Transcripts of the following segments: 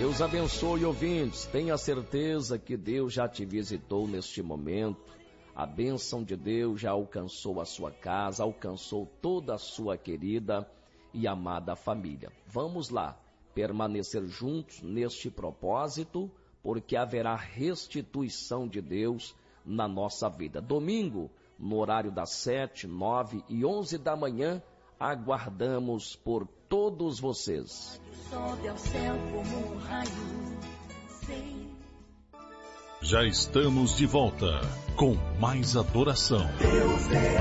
Deus abençoe, ouvintes. Tenha certeza que Deus já te visitou neste momento. A bênção de Deus já alcançou a sua casa, alcançou toda a sua querida e amada família. Vamos lá, permanecer juntos neste propósito, porque haverá restituição de Deus na nossa vida. Domingo, no horário das 7, 9 e 11 da manhã, aguardamos por todos vocês. Sobe ao céu como um raio. Já estamos de volta com mais adoração. Deus é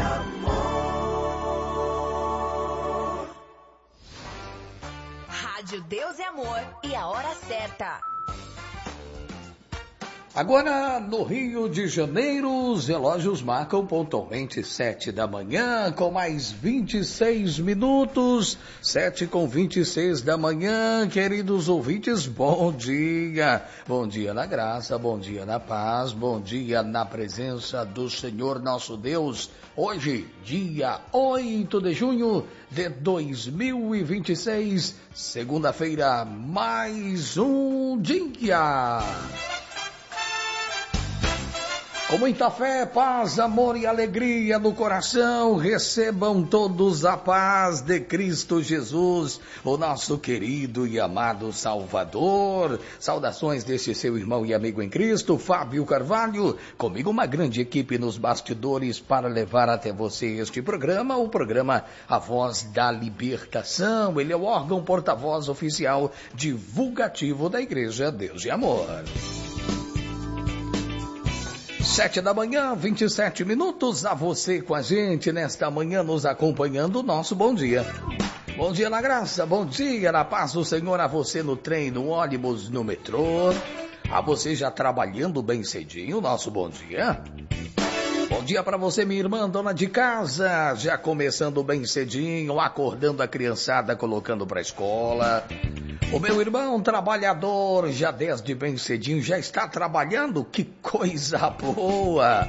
amor. Rádio Deus é Amor e a hora certa. Agora, no Rio de Janeiro, os relógios marcam pontualmente 7 da manhã, com mais 26 minutos, 7:26 da manhã, queridos ouvintes, bom dia. Bom dia na graça, bom dia na paz, bom dia na presença do Senhor nosso Deus. Hoje, dia 8 de junho de 2026, segunda-feira, mais um dia. Com muita fé, paz, amor e alegria no coração, recebam todos a paz de Cristo Jesus, o nosso querido e amado Salvador. Saudações deste seu irmão e amigo em Cristo, Fábio Carvalho. Comigo uma grande equipe nos bastidores para levar até você este programa, o programa A Voz da Libertação. Ele é o órgão porta-voz oficial divulgativo da Igreja Deus e Amor. 7 da manhã, 27 minutos, a você com a gente nesta manhã nos acompanhando, o nosso bom dia. Bom dia na graça, bom dia na paz do Senhor, a você no trem, no ônibus, no metrô, a você já trabalhando bem cedinho, nosso bom dia. Bom dia para você, minha irmã, dona de casa, já começando bem cedinho, acordando a criançada, colocando para a escola. O meu irmão trabalhador, já desde bem cedinho, já está trabalhando, que coisa boa!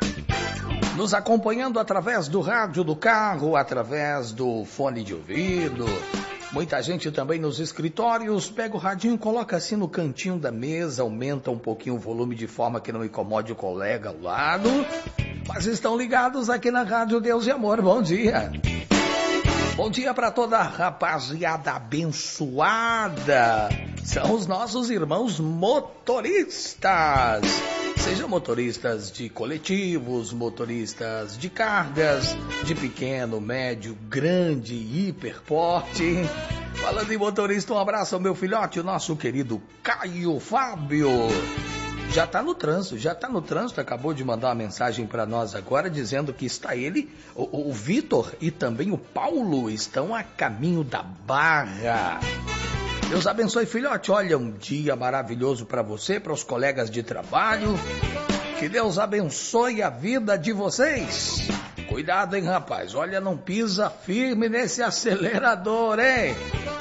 Nos acompanhando através do rádio do carro, através do fone de ouvido. Muita gente também nos escritórios, pega o radinho, coloca assim no cantinho da mesa, aumenta um pouquinho o volume de forma que não incomode o colega ao lado. Mas estão ligados aqui na Rádio Deus e Amor, bom dia! Bom dia para toda a rapaziada abençoada. São os nossos irmãos motoristas. Sejam motoristas de coletivos, motoristas de cargas, de pequeno, médio, grande, hiperporte. Falando em motorista, um abraço ao meu filhote, o nosso querido Caio Fábio. Já está no trânsito, acabou de mandar uma mensagem para nós agora, dizendo que está ele, o Vitor e também o Paulo estão a caminho da Barra. Deus abençoe, filhote, olha, um dia maravilhoso para você, para os colegas de trabalho, que Deus abençoe a vida de vocês. Cuidado, hein, rapaz, olha, não pisa firme nesse acelerador, hein?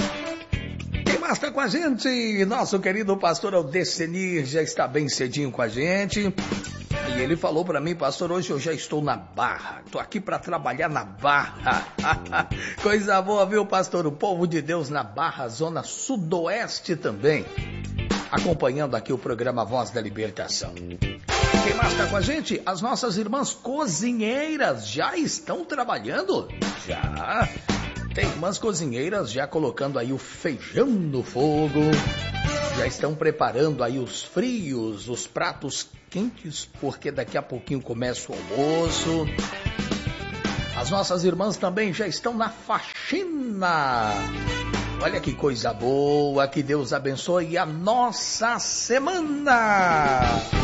Está com a gente, nosso querido pastor Aldecenir já está bem cedinho com a gente. E ele falou para mim, pastor, hoje eu já estou na Barra, estou aqui para trabalhar na Barra. Coisa boa, viu, pastor? O povo de Deus na Barra, zona sudoeste também, acompanhando aqui o programa Voz da Libertação. Quem mais está com a gente? As nossas irmãs cozinheiras já estão trabalhando? Já. Tem irmãs cozinheiras já colocando aí o feijão no fogo, já estão preparando aí os frios, os pratos quentes, porque daqui a pouquinho começa o almoço. As nossas irmãs também já estão na faxina. Olha que coisa boa, que Deus abençoe a nossa semana.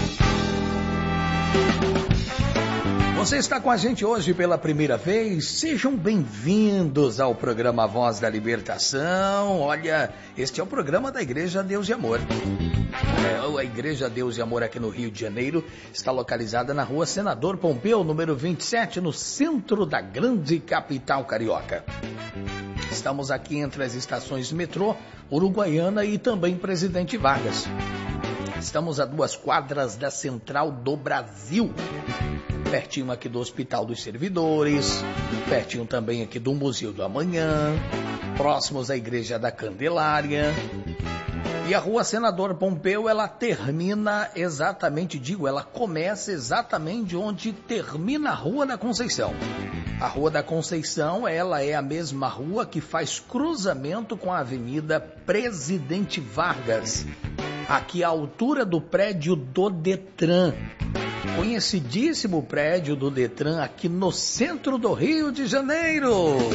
Você está com a gente hoje pela primeira vez? Sejam bem-vindos ao programa Voz da Libertação. Olha, este é o programa da Igreja Deus e Amor. A Igreja Deus e Amor aqui no Rio de Janeiro está localizada na rua Senador Pompeu, número 27, no centro da grande capital carioca. Estamos aqui entre as estações metrô, Uruguaiana e também Presidente Vargas. Estamos a 2 quadras da Central do Brasil. Pertinho aqui do Hospital dos Servidores, pertinho também aqui do Museu do Amanhã, próximos à Igreja da Candelária. E a Rua Senador Pompeu, ela termina exatamente, ela começa exatamente onde termina a Rua da Conceição. A Rua da Conceição, ela é a mesma rua que faz cruzamento com a Avenida Presidente Vargas, aqui à altura do prédio do Detran. Conhecidíssimo prédio do Detran aqui no centro do Rio de Janeiro.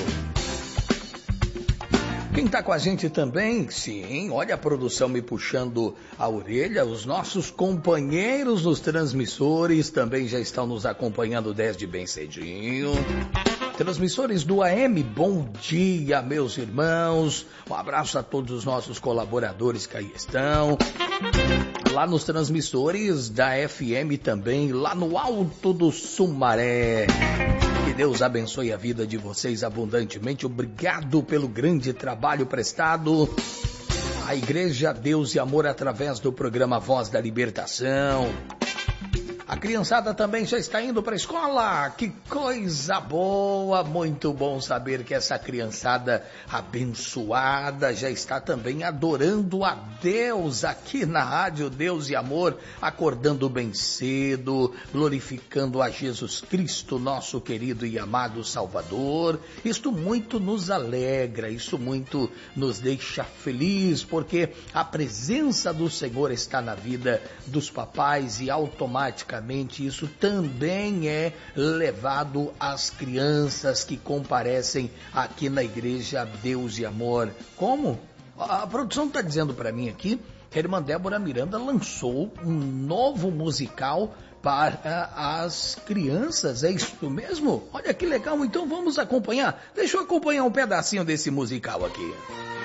Quem está com a gente também, sim, olha a produção me puxando a orelha, os nossos companheiros nos transmissores também já estão nos acompanhando desde bem cedinho. Transmissores do AM, bom dia, meus irmãos. Um abraço a todos os nossos colaboradores que aí estão. Lá nos transmissores da FM também, lá no Alto do Sumaré. Que Deus abençoe a vida de vocês abundantemente. Obrigado pelo grande trabalho prestado. A Igreja Deus e Amor através do programa Voz da Libertação. A criançada também já está indo para a escola. Que coisa boa, muito bom saber que essa criançada abençoada já está também adorando a Deus aqui na Rádio Deus e Amor, acordando bem cedo, glorificando a Jesus Cristo, nosso querido e amado Salvador. Isto muito nos alegra, isso muito nos deixa feliz, porque a presença do Senhor está na vida dos papais e automaticamente isso também é levado às crianças que comparecem aqui na Igreja Deus e Amor. Como? A produção está dizendo para mim aqui que a irmã Débora Miranda lançou um novo musical para as crianças, é isso mesmo? Olha que legal, então vamos acompanhar. Deixa eu acompanhar um pedacinho desse musical aqui.